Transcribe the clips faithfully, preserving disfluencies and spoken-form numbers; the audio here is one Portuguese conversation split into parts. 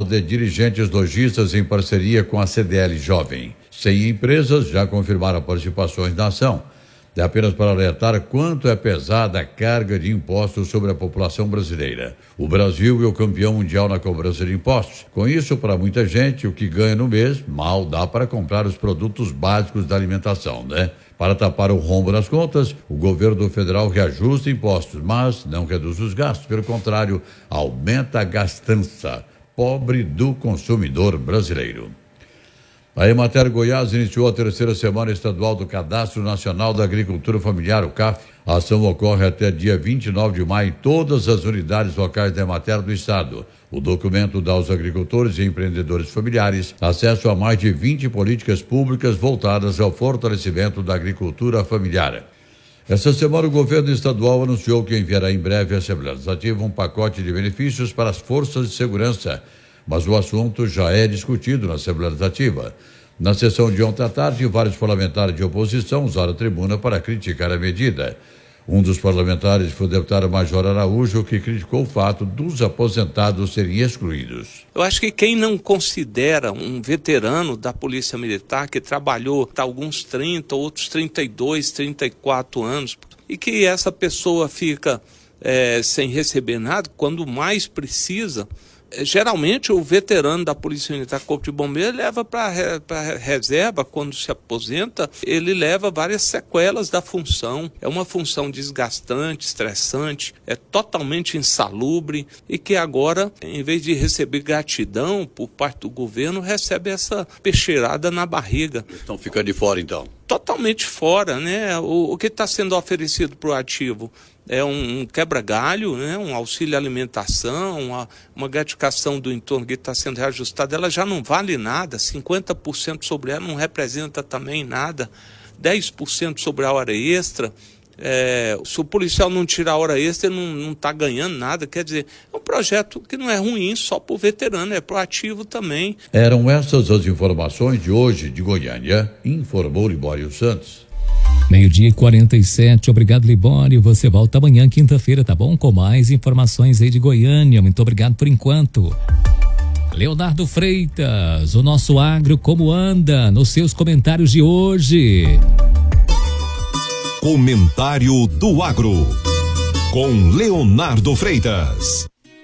de Dirigentes Lojistas em parceria com a C D L Jovem. cem empresas já confirmaram participações na ação. É apenas para alertar quanto é pesada a carga de impostos sobre a população brasileira. O Brasil é o campeão mundial na cobrança de impostos. Com isso, para muita gente, o que ganha no mês mal dá para comprar os produtos básicos da alimentação, né? Para tapar o rombo nas contas, o governo federal reajusta impostos, mas não reduz os gastos. Pelo contrário, aumenta a gastança pobre do consumidor brasileiro. A Emater Goiás iniciou a terceira semana estadual do Cadastro Nacional da Agricultura Familiar, o C A F. A ação ocorre até dia vinte e nove de maio em todas as unidades locais da Emater do estado. O documento dá aos agricultores e empreendedores familiares acesso a mais de vinte políticas públicas voltadas ao fortalecimento da agricultura familiar. Essa semana, o governo estadual anunciou que enviará em breve à Assembleia Legislativa um pacote de benefícios para as forças de segurança. Mas o assunto já é discutido na Assembleia Legislativa. Na sessão de ontem à tarde, vários parlamentares de oposição usaram a tribuna para criticar a medida. Um dos parlamentares foi o deputado Major Araújo, que criticou o fato dos aposentados serem excluídos. Eu acho que quem não considera um veterano da Polícia Militar, que trabalhou há alguns trinta, outros trinta e dois, trinta e quatro anos, e que essa pessoa fica é, sem receber nada, quando mais precisa. Geralmente o veterano da Polícia Militar, Corpo de Bombeiro, leva para a reserva, quando se aposenta, ele leva várias sequelas da função. É uma função desgastante, estressante, é totalmente insalubre e que agora, em vez de receber gratidão por parte do governo, recebe essa peixeirada na barriga. Estão ficando de fora então? Totalmente fora, né? O, o que está sendo oferecido para o ativo é um, um quebra-galho, né? Um auxílio alimentação, uma, uma gratificação do entorno que está sendo reajustada, ela já não vale nada, cinquenta por cento sobre ela não representa também nada, dez por cento sobre a hora extra. É, se o policial não tirar a hora extra, ele não está ganhando nada. Quer dizer, é um projeto que não é ruim só para o veterano, é proativo também. Eram essas as informações de hoje de Goiânia, informou Libório Santos. Meio-dia e quarenta e sete, obrigado Libório, você volta amanhã, quinta-feira, tá bom? Com mais informações aí de Goiânia, muito obrigado por enquanto. Leonardo Freitas, o nosso agro como anda, nos seus comentários de hoje. Comentário do Agro, com Leonardo Freitas.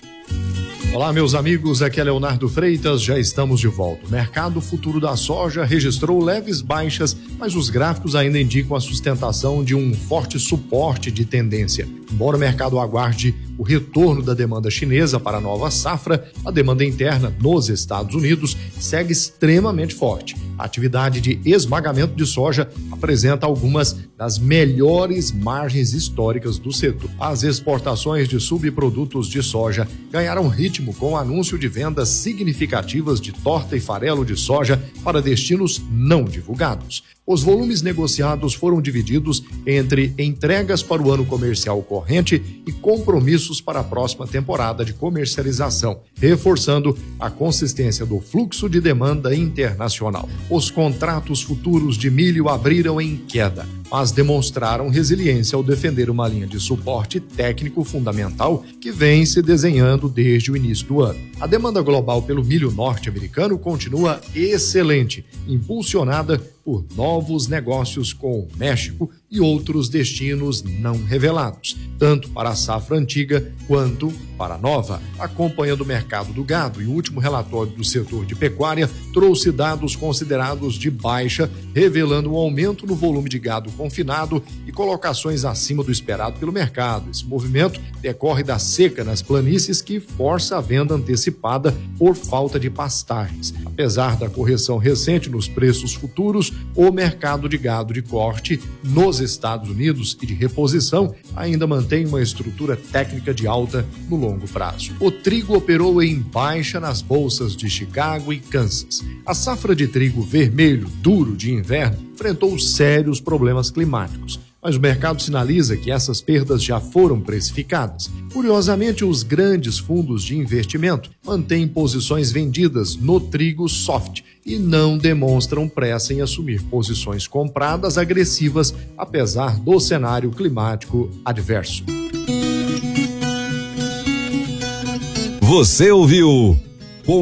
Olá, meus amigos, aqui é Leonardo Freitas, já estamos de volta. O mercado futuro da soja registrou leves baixas, mas os gráficos ainda indicam a sustentação de um forte suporte de tendência. Embora o mercado aguarde o retorno da demanda chinesa para a nova safra, a demanda interna nos Estados Unidos segue extremamente forte. A atividade de esmagamento de soja apresenta algumas das melhores margens históricas do setor. As exportações de subprodutos de soja ganharam ritmo com o anúncio de vendas significativas de torta e farelo de soja para destinos não divulgados. Os volumes negociados foram divididos entre entregas para o ano comercial corrente e compromissos para a próxima temporada de comercialização, reforçando a consistência do fluxo de demanda internacional. Os contratos futuros de milho abriram em queda, mas demonstraram resiliência ao defender uma linha de suporte técnico fundamental que vem se desenhando desde o início do ano. A demanda global pelo milho norte-americano continua excelente, impulsionada por novos negócios com o México e outros destinos não revelados, tanto para a safra antiga quanto para a nova. Acompanhando o mercado do gado, e o último relatório do setor de pecuária trouxe dados considerados de baixa, revelando um aumento no volume de gado confinado e colocações acima do esperado pelo mercado. Esse movimento decorre da seca nas planícies que força a venda antecipada por falta de pastagens. Apesar da correção recente nos preços futuros, o mercado de gado de corte nos Estados Unidos e de reposição ainda mantém uma estrutura técnica de alta no longo prazo. O trigo operou em baixa nas bolsas de Chicago e Kansas. A safra de trigo vermelho duro de inverno enfrentou sérios problemas climáticos, mas o mercado sinaliza que essas perdas já foram precificadas. Curiosamente, os grandes fundos de investimento mantêm posições vendidas no trigo soft e não demonstram pressa em assumir posições compradas agressivas, apesar do cenário climático adverso. Você ouviu Comentário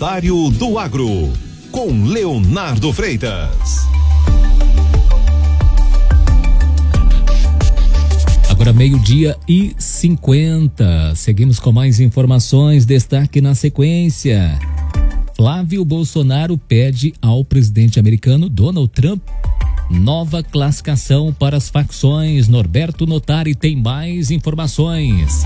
Comentário do Agro, com Leonardo Freitas. Agora meio-dia e cinquenta. Seguimos com mais informações. Destaque na sequência. Flávio Bolsonaro pede ao presidente americano Donald Trump nova classificação para as facções. Norberto Notari tem mais informações.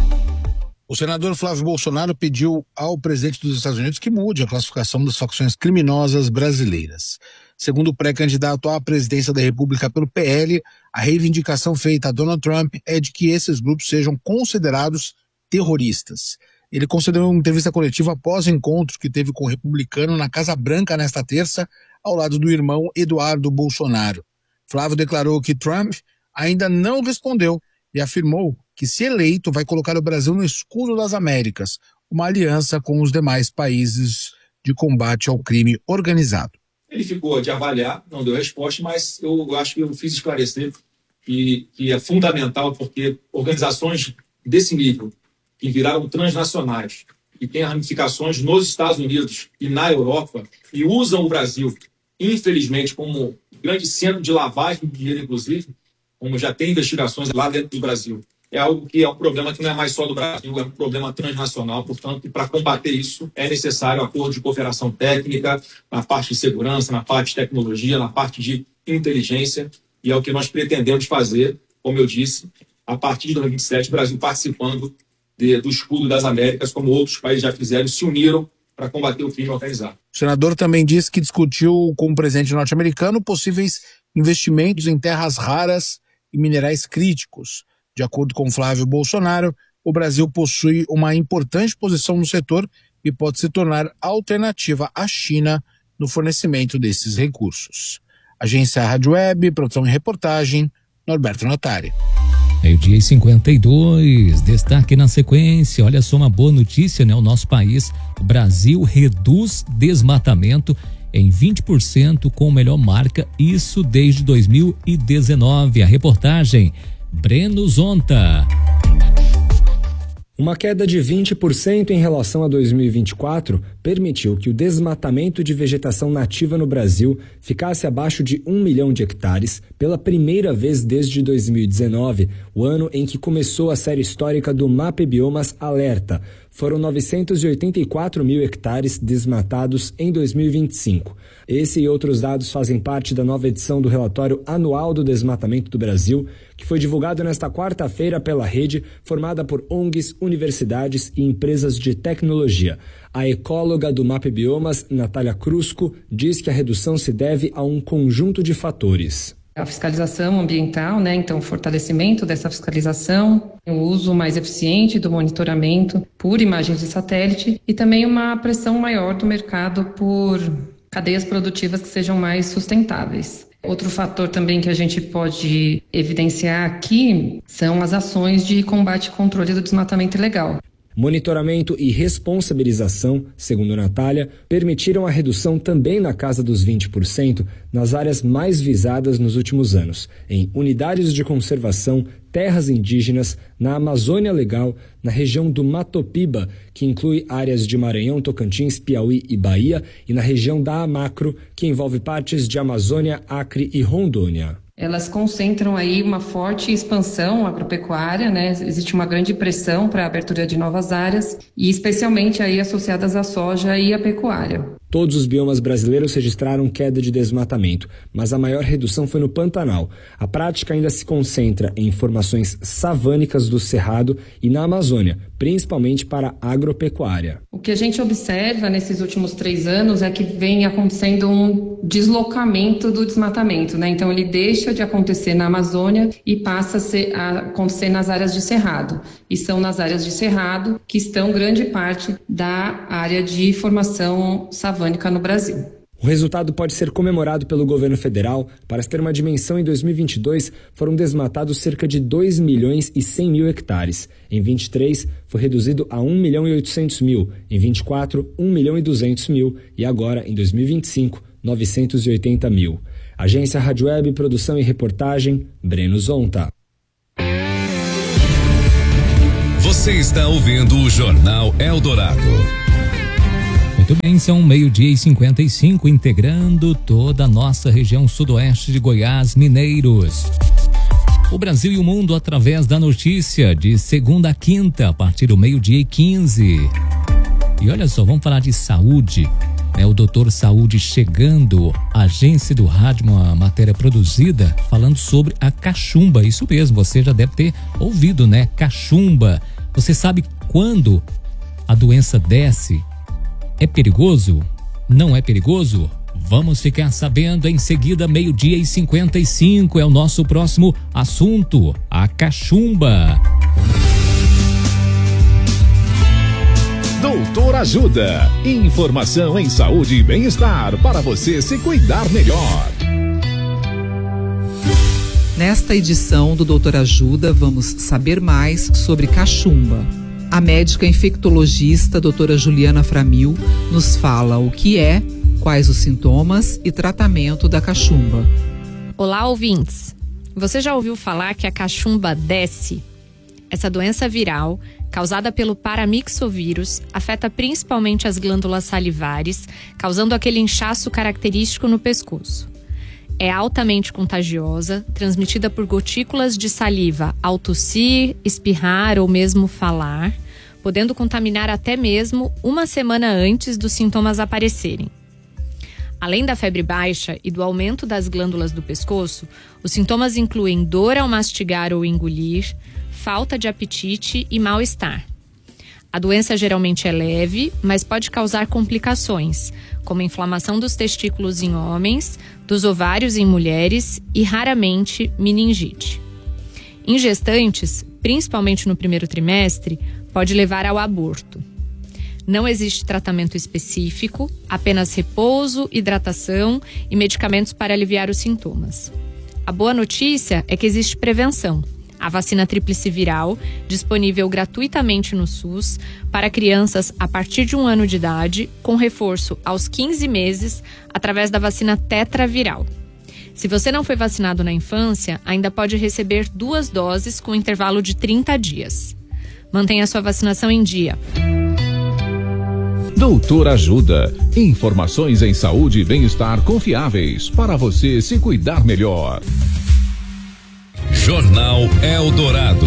O senador Flávio Bolsonaro pediu ao presidente dos Estados Unidos que mude a classificação das facções criminosas brasileiras. Segundo o pré-candidato à presidência da República pelo P L, a reivindicação feita a Donald Trump é de que esses grupos sejam considerados terroristas. Ele concedeu uma entrevista coletiva após o encontro que teve com o republicano na Casa Branca nesta terça, ao lado do irmão Eduardo Bolsonaro. Flávio declarou que Trump ainda não respondeu e afirmou que, se eleito, vai colocar o Brasil no escudo das Américas, uma aliança com os demais países de combate ao crime organizado. Ele ficou de avaliar, não deu resposta, mas eu acho que eu fiz esclarecer que, que é fundamental, porque organizações desse nível, que viraram transnacionais, que têm ramificações nos Estados Unidos e na Europa, e usam o Brasil, infelizmente, como grande centro de lavagem de dinheiro, inclusive, como já tem investigações lá dentro do Brasil. É algo que é um problema que não é mais só do Brasil, é um problema transnacional. Portanto, para combater isso, é necessário acordo de cooperação técnica na parte de segurança, na parte de tecnologia, na parte de inteligência, e é o que nós pretendemos fazer, como eu disse, a partir de dois mil e vinte e sete, o Brasil participando de, do escudo das Américas, como outros países já fizeram, se uniram para combater o crime organizado. O senador também disse que discutiu com o presidente norte-americano possíveis investimentos em terras raras e minerais críticos. De acordo com Flávio Bolsonaro, o Brasil possui uma importante posição no setor e pode se tornar alternativa à China no fornecimento desses recursos. Agência Rádio Web, produção e reportagem, Norberto Notari. Meio-dia e cinquenta e dois, destaque na sequência. Olha só uma boa notícia, né? O nosso país, o Brasil, reduz desmatamento em vinte por cento com melhor marca, isso desde dois mil e dezenove. A reportagem, Breno Zonta. Uma queda de vinte por cento em relação a dois mil e vinte e quatro permitiu que o desmatamento de vegetação nativa no Brasil ficasse abaixo de um milhão de hectares pela primeira vez desde dois mil e dezenove, o ano em que começou a série histórica do MapBiomas Alerta. Foram novecentos e oitenta e quatro mil hectares desmatados em dois mil e vinte e cinco. Esse e outros dados fazem parte da nova edição do relatório anual do desmatamento do Brasil, que foi divulgado nesta quarta-feira pela rede, formada por O N Gs, universidades e empresas de tecnologia. A ecóloga do MapBiomas, Natália Crusco, diz que a redução se deve a um conjunto de fatores. A fiscalização ambiental, né? Então, o fortalecimento dessa fiscalização, o uso mais eficiente do monitoramento por imagens de satélite e também uma pressão maior do mercado por cadeias produtivas que sejam mais sustentáveis. Outro fator também que a gente pode evidenciar aqui são as ações de combate e controle do desmatamento ilegal. Monitoramento e responsabilização, segundo Natália, permitiram a redução também na casa dos vinte por cento nas áreas mais visadas nos últimos anos, em unidades de conservação, terras indígenas, na Amazônia Legal, na região do Matopiba, que inclui áreas de Maranhão, Tocantins, Piauí e Bahia, e na região da Amacro, que envolve partes de Amazônia, Acre e Rondônia. Elas concentram aí uma forte expansão agropecuária, né? Existe uma grande pressão para a abertura de novas áreas e especialmente aí associadas à soja e à pecuária. Todos os biomas brasileiros registraram queda de desmatamento, mas a maior redução foi no Pantanal. A prática ainda se concentra em formações savânicas do Cerrado e na Amazônia, principalmente para a agropecuária. O que a gente observa nesses últimos três anos é que vem acontecendo um deslocamento do desmatamento, né? Então ele deixa de acontecer na Amazônia e passa a, ser, a acontecer nas áreas de Cerrado. E são nas áreas de Cerrado que estão grande parte da área de formação savânica no Brasil. O resultado pode ser comemorado pelo governo federal. Para ter uma dimensão, em dois mil e vinte e dois foram desmatados cerca de dois milhões e cem mil hectares. Em vinte e três foi reduzido a um milhão e oitocentos mil. Em vinte e quatro, um milhão e duzentos mil. E agora, em dois mil e vinte e cinco, novecentos e oitenta mil. Agência Rádio Web, produção e reportagem, Breno Zonta. Você está ouvindo o Jornal Eldorado. Muito bem, são meio-dia e cinquenta e cinco, integrando toda a nossa região sudoeste de Goiás, mineiros. O Brasil e o mundo através da notícia, de segunda a quinta, a partir do meio-dia e quinze. E olha só, vamos falar de saúde. É o Doutor Saúde chegando, Agência do Rádio, uma matéria produzida falando sobre a cachumba. Isso mesmo, você já deve ter ouvido, né? Cachumba. Você sabe quando a doença desce? É perigoso? Não é perigoso? Vamos ficar sabendo em seguida, meio-dia e cinquenta e cinco, é o nosso próximo assunto, a cachumba. Doutor Ajuda. Informação em saúde e bem-estar para você se cuidar melhor. Nesta edição do Doutor Ajuda, vamos saber mais sobre cachumba. A médica infectologista doutora Juliana Framil nos fala o que é, quais os sintomas e tratamento da cachumba. Olá, ouvintes. Você já ouviu falar que a cachumba desce? Essa doença viral, causada pelo paramyxovírus, afeta principalmente as glândulas salivares, causando aquele inchaço característico no pescoço. É altamente contagiosa, transmitida por gotículas de saliva ao tossir, espirrar ou mesmo falar, podendo contaminar até mesmo uma semana antes dos sintomas aparecerem. Além da febre baixa e do aumento das glândulas do pescoço, os sintomas incluem dor ao mastigar ou engolir, falta de apetite e mal-estar. A doença geralmente é leve, mas pode causar complicações, como inflamação dos testículos em homens, dos ovários em mulheres e, raramente, meningite. Em gestantes, principalmente no primeiro trimestre, pode levar ao aborto. Não existe tratamento específico, apenas repouso, hidratação e medicamentos para aliviar os sintomas. A boa notícia é que existe prevenção. A vacina tríplice viral, disponível gratuitamente no SUS, para crianças a partir de um ano de idade, com reforço aos quinze meses, através da vacina tetraviral. Se você não foi vacinado na infância, ainda pode receber duas doses com intervalo de trinta dias. Mantenha sua vacinação em dia. Doutor Ajuda. Informações em saúde e bem-estar confiáveis para você se cuidar melhor. Jornal Eldorado.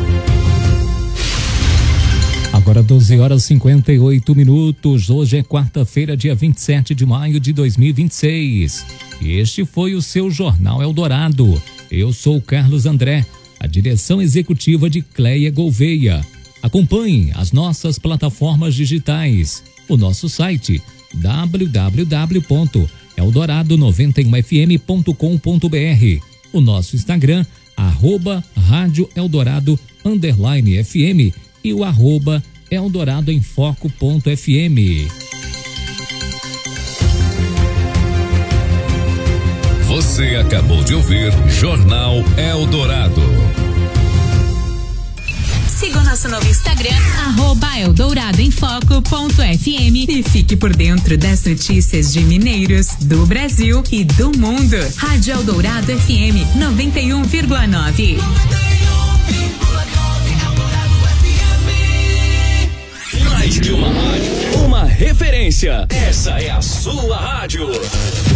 Agora doze horas e cinquenta e oito minutos. Hoje é quarta-feira, dia vinte e sete de maio de dois mil e vinte e seis. Este foi o seu Jornal Eldorado. Eu sou o Carlos André, a direção executiva de Cleia Gouveia. Acompanhe as nossas plataformas digitais. O nosso site w w w ponto eldorado noventa e um f m ponto com ponto b r. O nosso Instagram, arroba Rádio Eldorado underline F M e o arroba Eldorado em Foco ponto F M. Você acabou de ouvir Jornal Eldorado. Siga o nosso novo Instagram, arroba Eldorado em Foco ponto F M e fique por dentro das notícias de Mineiros, do Brasil e do mundo. Rádio Eldorado F M noventa e um vírgula nove. Mais que uma rádio, uma referência. Essa é a sua rádio.